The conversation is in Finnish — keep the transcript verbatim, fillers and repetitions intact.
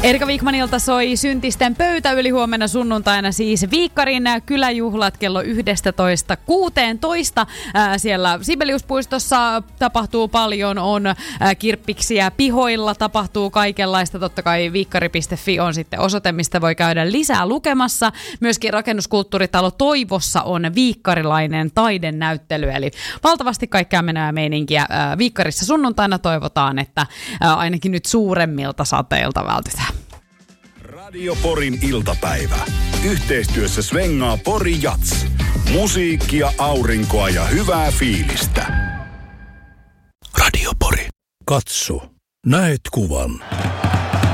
Erika Wikmanilta soi Syntisten pöytä yli huomenna sunnuntaina siis Viikkarin kyläjuhlat kello yksitoista kuusitoista. Ää, siellä Sibeliuspuistossa tapahtuu paljon, on ää, kirppiksiä pihoilla, tapahtuu kaikenlaista. Totta kai viikkari piste fi on sitten osoite, mistä voi käydä lisää lukemassa. Myöskin rakennuskulttuuritalo Toivossa on viikkarilainen taidenäyttely, eli valtavasti kaikkea menee meininkiä ää, Viikkarissa sunnuntaina. Toivotaan, että ää, ainakin nyt suuremmilta sateilta vältytään. Radio Porin iltapäivä. Yhteistyössä svengaa Pori Jats. Musiikkia, aurinkoa ja hyvää fiilistä. Radio Pori. Katso, näet kuvan.